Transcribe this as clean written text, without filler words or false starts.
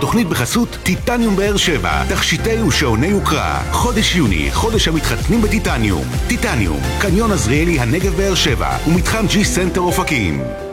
התוכנית בחסות טיטניום באר שבע, תכשיטי ושעוני יוקרה. חודש יוני, חודש המתחתנים בטיטניום. טיטניום, קניון עזריאלי הנגב באר שבע ומתחם ג'י סנטר אופקים.